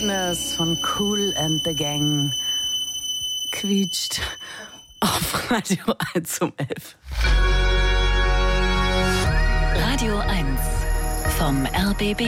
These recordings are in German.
Madness von Kool and the Gang quietscht auf Radio 1 um 11. Radio 1 vom RBB.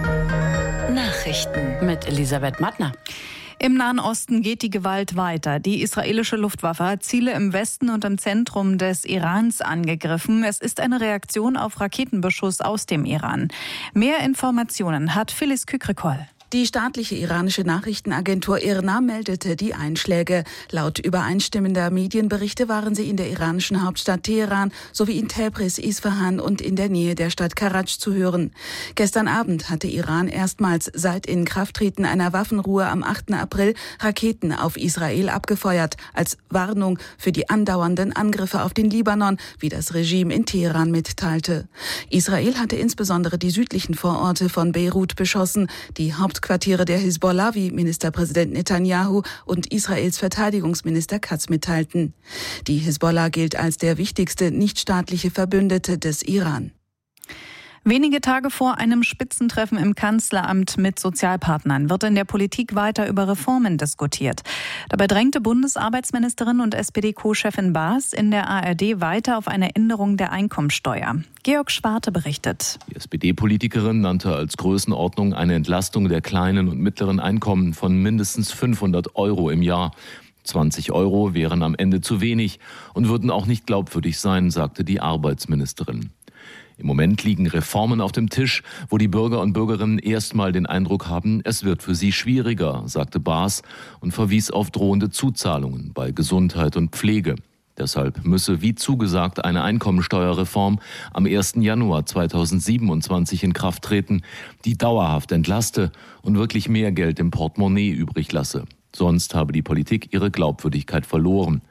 Nachrichten Mit Elisabeth Mattner. Im Nahen Osten geht die Gewalt weiter. Die israelische Luftwaffe hat Ziele im Westen und im Zentrum des Irans angegriffen. Es ist eine Reaktion auf Raketenbeschuss aus dem Iran. Mehr Informationen hat Phyllis Kükrikol. Die staatliche iranische Nachrichtenagentur IRNA meldete die Einschläge. Laut übereinstimmender Medienberichte waren sie in der iranischen Hauptstadt Teheran sowie in Tabriz, Isfahan und in der Nähe der Stadt Karaj zu hören. Gestern Abend hatte Iran erstmals seit Inkrafttreten einer Waffenruhe am 8. April Raketen auf Israel abgefeuert, als Warnung für die andauernden Angriffe auf den Libanon, wie das Regime in Teheran mitteilte. Israel hatte insbesondere die südlichen Vororte von Beirut beschossen, die Hauptquartiere der Hisbollah, wie Ministerpräsident Netanyahu und Israels Verteidigungsminister Katz mitteilten. Die Hisbollah gilt als der wichtigste nichtstaatliche Verbündete des Iran. Wenige Tage vor einem Spitzentreffen im Kanzleramt mit Sozialpartnern wird in der Politik weiter über Reformen diskutiert. Dabei drängte Bundesarbeitsministerin und SPD-Co-Chefin Baas in der ARD weiter auf eine Änderung der Einkommensteuer. Georg Schwarte berichtet. Die SPD-Politikerin nannte als Größenordnung eine Entlastung der kleinen und mittleren Einkommen von mindestens 500 Euro im Jahr. 20 Euro wären am Ende zu wenig und würden auch nicht glaubwürdig sein, sagte die Arbeitsministerin. Im Moment liegen Reformen auf dem Tisch, wo die Bürger und Bürgerinnen erstmal den Eindruck haben, es wird für sie schwieriger, sagte Baas und verwies auf drohende Zuzahlungen bei Gesundheit und Pflege. Deshalb müsse, wie zugesagt, eine Einkommensteuerreform am 1. Januar 2027 in Kraft treten, die dauerhaft entlaste und wirklich mehr Geld im Portemonnaie übrig lasse. Sonst habe die Politik ihre Glaubwürdigkeit verloren.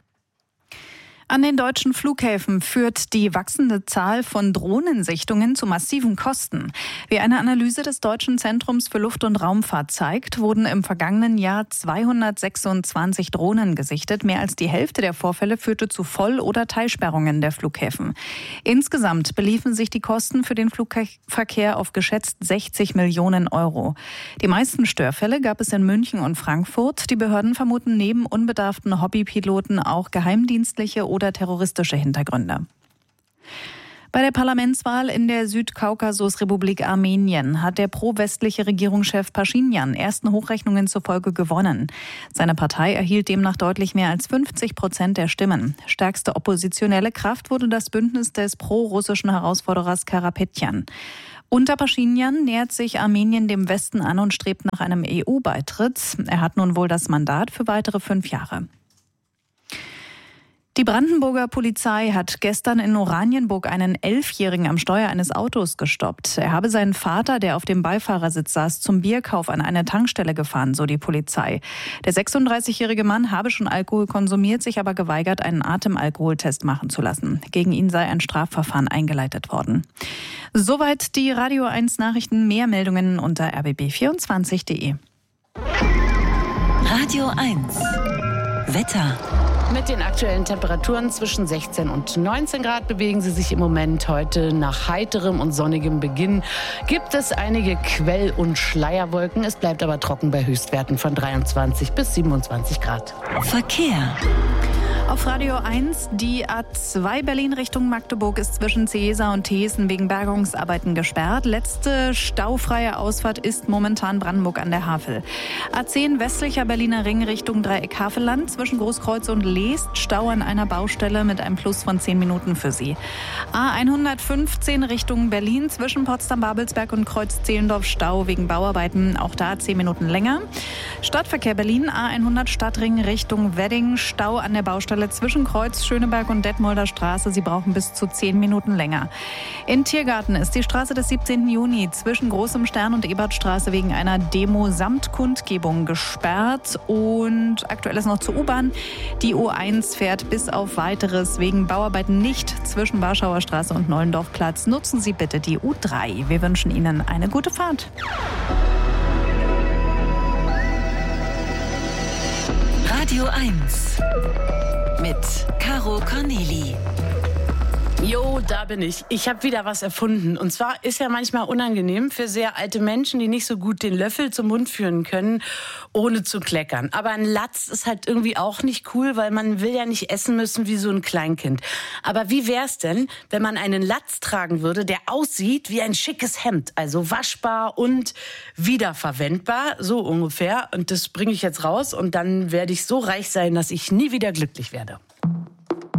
An den deutschen Flughäfen führt die wachsende Zahl von Drohnensichtungen zu massiven Kosten. Wie eine Analyse des Deutschen Zentrums für Luft- und Raumfahrt zeigt, wurden im vergangenen Jahr 226 Drohnen gesichtet. Mehr als die Hälfte der Vorfälle führte zu Voll- oder Teilsperrungen der Flughäfen. Insgesamt beliefen sich die Kosten für den Flugverkehr auf geschätzt 60 Millionen Euro. Die meisten Störfälle gab es in München und Frankfurt. Die Behörden vermuten neben unbedarften Hobbypiloten auch geheimdienstliche oder terroristische Hintergründe. Bei der Parlamentswahl in der Südkaukasusrepublik Armenien hat der pro-westliche Regierungschef Paschinjan ersten Hochrechnungen zufolge gewonnen. Seine Partei erhielt demnach deutlich mehr als 50% der Stimmen. Stärkste oppositionelle Kraft wurde das Bündnis des pro-russischen Herausforderers Karapetjan. Unter Paschinjan nähert sich Armenien dem Westen an und strebt nach einem EU-Beitritt. Er hat nun wohl das Mandat für weitere 5 Jahre. Die Brandenburger Polizei hat gestern in Oranienburg einen 11-Jährigen am Steuer eines Autos gestoppt. Er habe seinen Vater, der auf dem Beifahrersitz saß, zum Bierkauf an eine Tankstelle gefahren, so die Polizei. Der 36-jährige Mann habe schon Alkohol konsumiert, sich aber geweigert, einen Atemalkoholtest machen zu lassen. Gegen ihn sei ein Strafverfahren eingeleitet worden. Soweit die Radio 1 Nachrichten. Mehr Meldungen unter rbb24.de. Radio 1 Wetter. Mit den aktuellen Temperaturen zwischen 16 und 19 Grad bewegen sie sich im Moment. Heute nach heiterem und sonnigem Beginn gibt es einige Quell- und Schleierwolken. Es bleibt aber trocken bei Höchstwerten von 23 bis 27 Grad. Verkehr. Auf Radio 1, die A2 Berlin Richtung Magdeburg ist zwischen Cäsar und Thesen wegen Bergungsarbeiten gesperrt. Letzte staufreie Ausfahrt ist momentan Brandenburg an der Havel. A10 westlicher Berliner Ring Richtung Dreieck Havelland zwischen Großkreuz und Leest. Stau an einer Baustelle mit einem Plus von 10 Minuten für Sie. A115 Richtung Berlin zwischen Potsdam-Babelsberg und Kreuz-Zehlendorf Stau wegen Bauarbeiten. Auch da 10 Minuten länger. Stadtverkehr Berlin A100 Stadtring Richtung Wedding. Stau an der Baustelle zwischen Kreuz, Schöneberg und Detmolder Straße. Sie brauchen bis zu 10 Minuten länger. In Tiergarten ist die Straße des 17. Juni zwischen Großem Stern und Ebertstraße wegen einer Demo samt Kundgebung gesperrt. Und aktuell ist noch zur U-Bahn. Die U1 fährt bis auf Weiteres wegen Bauarbeiten nicht zwischen Warschauer Straße und Nollendorfplatz. Nutzen Sie bitte die U3. Wir wünschen Ihnen eine gute Fahrt. Radio 1 mit Caro Corneli. Jo, da bin ich. Ich habe wieder was erfunden. Und zwar ist ja manchmal unangenehm für sehr alte Menschen, die nicht so gut den Löffel zum Mund führen können, ohne zu kleckern. Aber ein Latz ist halt irgendwie auch nicht cool, weil man will ja nicht essen müssen wie so ein Kleinkind. Aber wie wär's denn, wenn man einen Latz tragen würde, der aussieht wie ein schickes Hemd? Also waschbar und wiederverwendbar, so ungefähr. Und das bringe ich jetzt raus und dann werde ich so reich sein, dass ich nie wieder glücklich werde.